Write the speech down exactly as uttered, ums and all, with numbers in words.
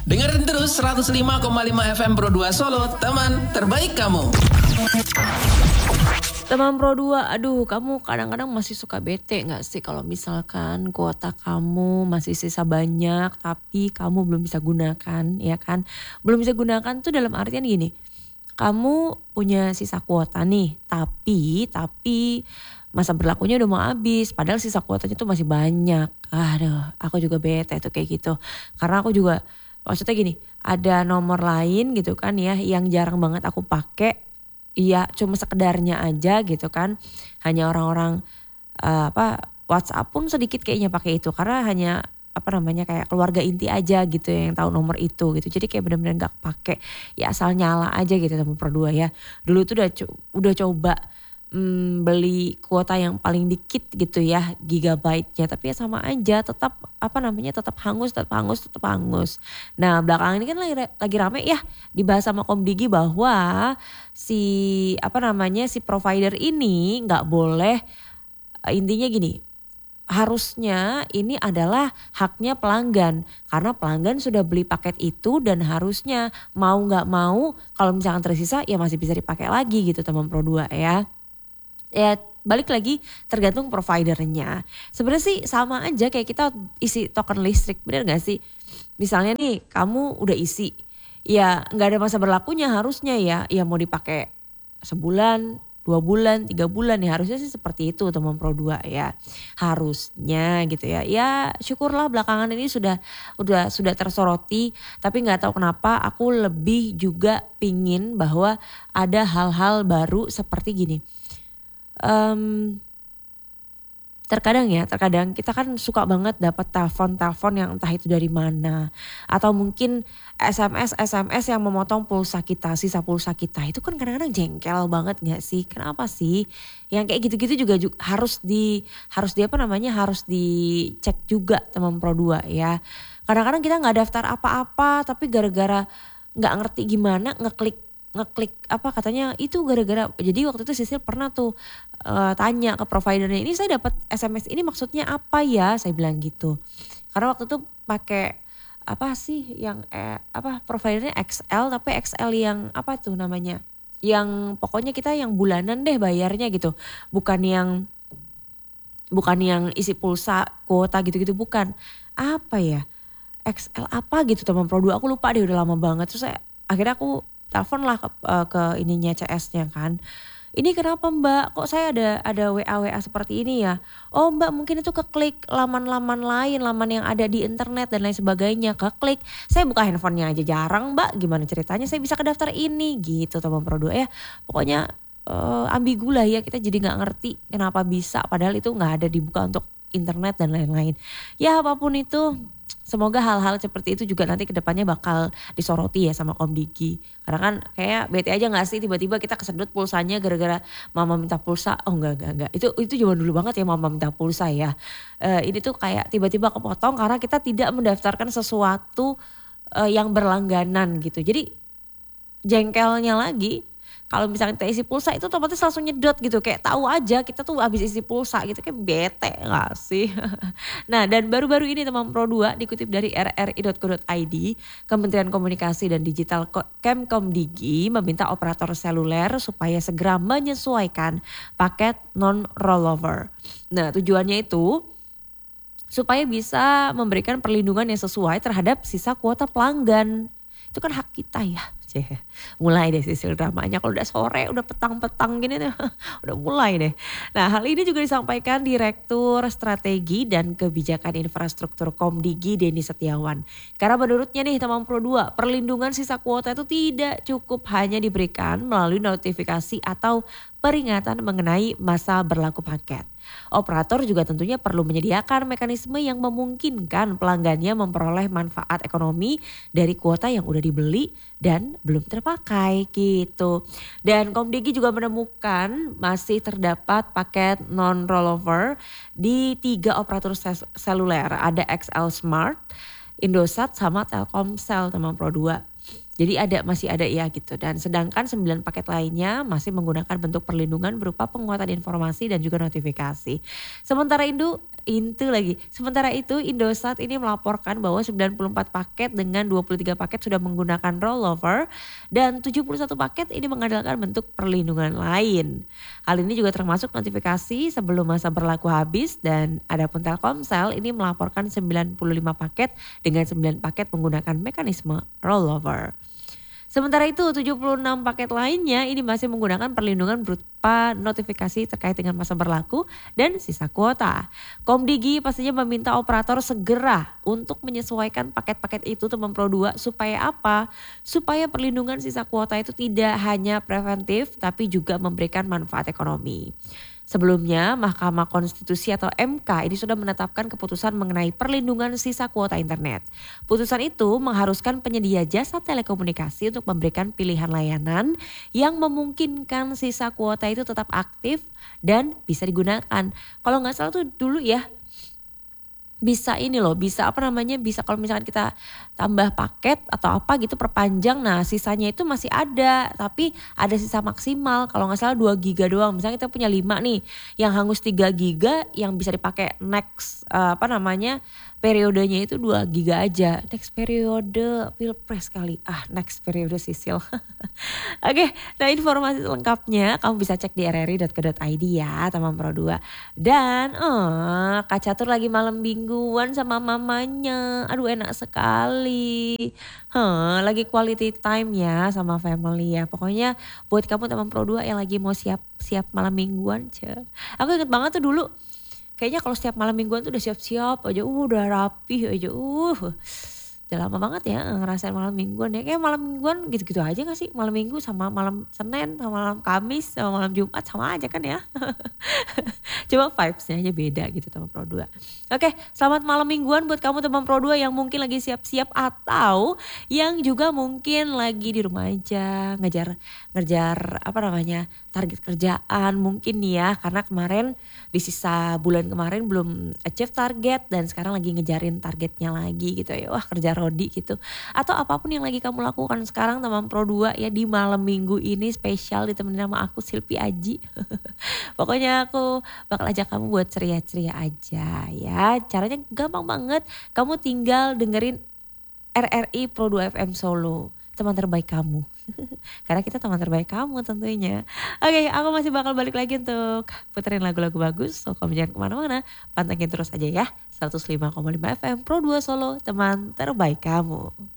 Dengerin terus seratus lima koma lima F M Pro dua Solo, teman terbaik kamu. Teman Pro dua, aduh kamu kadang-kadang masih suka bete gak sih kalau misalkan kuota kamu masih sisa banyak tapi kamu belum bisa gunakan, ya kan? Belum bisa gunakan tuh dalam artian gini, kamu punya sisa kuota nih tapi tapi masa berlakunya udah mau habis padahal sisa kuotanya tuh masih banyak. Aduh, aku juga bete tuh kayak gitu. Karena aku juga maksudnya gini, ada nomor lain gitu kan ya yang jarang banget aku pakai. Iya, cuma sekedarnya aja gitu kan. Hanya orang-orang uh, apa WhatsApp pun sedikit kayaknya pakai itu karena hanya apa namanya kayak keluarga inti aja gitu yang tahu nomor itu gitu. Jadi kayak benar-benar nggak pakai, ya asal nyala aja gitu teman Pro dua ya. Dulu tuh udah udah coba hmm, beli kuota yang paling dikit gitu ya gigabyte-nya, tapi ya sama aja tetap apa namanya tetap hangus, tetap hangus, tetap hangus. Nah belakangan ini kan lagi, lagi rame ya dibahas sama Komdigi bahwa si apa namanya si provider ini nggak boleh, intinya gini, harusnya ini adalah haknya pelanggan karena pelanggan sudah beli paket itu dan harusnya mau nggak mau kalau misalkan tersisa ya masih bisa dipakai lagi gitu teman Pro dua ya. Ya balik lagi tergantung providernya. Sebenarnya sih sama aja kayak kita isi token listrik, bener gak sih? Misalnya nih kamu udah isi, ya nggak ada masa berlakunya harusnya ya, ya mau dipakai sebulan, dua bulan, tiga bulan ya harusnya sih seperti itu teman Pro dua ya. Harusnya gitu ya. Ya syukurlah belakangan ini sudah udah sudah tersoroti, tapi nggak tahu kenapa aku lebih juga pingin bahwa ada hal-hal baru seperti gini. Um, terkadang ya, terkadang kita kan suka banget dapat telepon-telepon yang entah itu dari mana. Atau mungkin S M S S M S yang memotong pulsa kita, sisa pulsa kita. Itu kan kadang-kadang jengkel banget gak sih? Kenapa sih? Yang kayak gitu-gitu juga, juga harus di harus di apa namanya? Harus dicek juga teman Pro dua ya. Kadang-kadang kita gak daftar apa-apa tapi gara-gara gak ngerti gimana ngeklik ngeklik apa katanya itu gara-gara, jadi waktu itu Sisil pernah tuh uh, tanya ke providernya, ini saya dapat S M S ini maksudnya apa ya, saya bilang gitu karena waktu itu pakai apa sih yang eh, apa providernya X L, tapi X L yang apa tuh namanya, yang pokoknya kita yang bulanan deh bayarnya gitu, bukan yang bukan yang isi pulsa kuota gitu-gitu, bukan apa ya X L apa gitu teman Pro dua, aku lupa deh udah lama banget. Terus saya akhirnya aku telepon lah ke, ke ininya C S-nya kan. Ini kenapa Mbak? Kok saya ada ada W A W A seperti ini ya? Oh Mbak mungkin itu keklik laman-laman lain, laman yang ada di internet dan lain sebagainya. Keklik. Saya buka handphonenya aja jarang Mbak. Gimana ceritanya saya bisa ke daftar ini gitu teman Pro dua ya. Pokoknya uh, ambigu lah ya, kita jadi gak ngerti kenapa bisa. Padahal itu gak ada dibuka untuk internet dan lain-lain. Ya apapun itu, semoga hal-hal seperti itu juga nanti kedepannya bakal disoroti ya sama Komdigi. Karena kan kayak bete aja gak sih tiba-tiba kita kesedot pulsanya gara-gara mama minta pulsa. Oh enggak, enggak, enggak. Itu itu zaman dulu banget ya mama minta pulsa ya. Uh, ini tuh kayak tiba-tiba kepotong karena kita tidak mendaftarkan sesuatu uh, yang berlangganan gitu. Jadi jengkelnya lagi, kalau misalnya kita isi pulsa itu otomatis langsung nyedot gitu. Kayak tahu aja kita tuh habis isi pulsa gitu. Kayak bete gak sih? Nah dan baru-baru ini teman Pro dua dikutip dari r r i dot co dot i d, Kementerian Komunikasi dan Digital Kemkomdigi meminta operator seluler supaya segera menyesuaikan paket non-rollover. Nah tujuannya itu supaya bisa memberikan perlindungan yang sesuai terhadap sisa kuota pelanggan. Itu kan hak kita ya. Mulai deh Sisil dramanya, kalau udah sore udah petang-petang gini tuh udah mulai deh. Nah hal ini juga disampaikan Direktur Strategi dan Kebijakan Infrastruktur Komdigi Denny Setiawan. Karena menurutnya nih teman Pro dua, perlindungan sisa kuota itu tidak cukup hanya diberikan melalui notifikasi atau peringatan mengenai masa berlaku paket. Operator juga tentunya perlu menyediakan mekanisme yang memungkinkan pelanggannya memperoleh manfaat ekonomi dari kuota yang udah dibeli dan belum terpakai gitu. Dan Komdigi juga menemukan masih terdapat paket non-rollover di tiga operator seluler. Ada X L Smart, Indosat sama Telkomsel teman Pro dua. Jadi ada masih ada ya gitu, dan sedangkan sembilan paket lainnya masih menggunakan bentuk perlindungan berupa penguatan informasi dan juga notifikasi. Sementara Indo Itu lagi. Sementara itu Indosat ini melaporkan bahwa sembilan puluh empat paket dengan dua puluh tiga paket sudah menggunakan rollover dan tujuh puluh satu paket ini mengandalkan bentuk perlindungan lain. Hal ini juga termasuk notifikasi sebelum masa berlaku habis dan adapun Telkomsel ini melaporkan sembilan puluh lima paket dengan sembilan paket menggunakan mekanisme rollover. Sementara itu tujuh puluh enam paket lainnya ini masih menggunakan perlindungan berupa notifikasi terkait dengan masa berlaku dan sisa kuota. Komdigi pastinya meminta operator segera untuk menyesuaikan paket-paket itu teman Pro dua supaya apa? Supaya perlindungan sisa kuota itu tidak hanya preventif tapi juga memberikan manfaat ekonomi. Sebelumnya, Mahkamah Konstitusi atau M K ini sudah menetapkan keputusan mengenai perlindungan sisa kuota internet. Putusan itu mengharuskan penyedia jasa telekomunikasi untuk memberikan pilihan layanan yang memungkinkan sisa kuota itu tetap aktif dan bisa digunakan. Kalau nggak salah tuh dulu ya, bisa ini loh, bisa apa namanya, bisa kalau misalkan kita tambah paket atau apa gitu perpanjang, nah sisanya itu masih ada tapi ada sisa maksimal kalau nggak salah dua giga doang. Misalnya kita punya lima nih yang hangus tiga giga yang bisa dipakai next uh, apa namanya periodenya itu dua giga aja. Next periode pilpres kali, ah next periode sisil. Oke, nah informasi lengkapnya kamu bisa cek di r r i dot co dot i d ya teman Pro dua. Dan oh, Kak Catur lagi malam mingguan sama mamanya, aduh enak sekali. Huh, lagi quality time ya sama family ya. Pokoknya buat kamu teman Pro dua yang lagi mau siap-siap malam mingguan, ce. Aku inget banget tuh dulu. Kayaknya kalau setiap malam mingguan tuh udah siap-siap aja, uh, udah rapih aja, uh. Udah lama banget ya ngerasain malam mingguan ya. Kayak malam mingguan gitu-gitu aja gak sih? Malam minggu sama malam Senin, sama malam Kamis, sama malam Jumat sama aja kan ya. Cuma vibesnya aja beda gitu teman Pro dua. Oke, selamat malam mingguan buat kamu teman Pro dua yang mungkin lagi siap-siap atau yang juga mungkin lagi di rumah aja ngejar ngejar apa namanya target kerjaan mungkin nih ya, karena kemarin di sisa bulan kemarin belum achieve target dan sekarang lagi ngejarin targetnya lagi gitu ya. Wah, kerja rodi gitu. Atau apapun yang lagi kamu lakukan sekarang teman Pro dua ya, di malam minggu ini spesial ditemenin sama aku Silpi Aji. Pokoknya aku bakal ajak kamu buat ceria-ceria aja ya. Caranya gampang banget. Kamu tinggal dengerin R R I Pro dua F M Solo, teman terbaik kamu. Karena kita teman terbaik kamu tentunya. Oke, aku masih bakal balik lagi untuk puterin lagu-lagu bagus. So kamu jangan kemana-mana, pantengin terus aja ya. seratus lima koma lima F M Pro dua Solo, teman terbaik kamu.